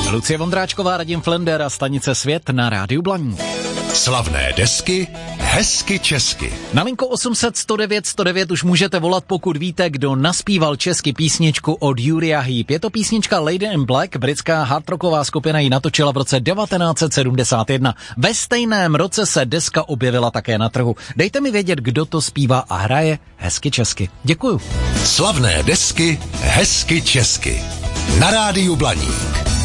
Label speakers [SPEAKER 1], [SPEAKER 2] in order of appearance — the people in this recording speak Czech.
[SPEAKER 1] Lucie Vondráčková, Radim Flender a stanice Svět na Rádiu Blaník.
[SPEAKER 2] Slavné desky, hezky česky.
[SPEAKER 1] Na linku 800 109 109 už můžete volat, pokud víte, kdo naspíval česky písničku od Uriah Heep. Je to písnička Lady in Black, britská hardrocková skupina ji natočila v roce 1971. Ve stejném roce se deska objevila také na trhu. Dejte mi vědět, kdo to zpívá a hraje hezky česky. Děkuju.
[SPEAKER 2] Slavné desky, hezky česky. Na Rádiu Blaník.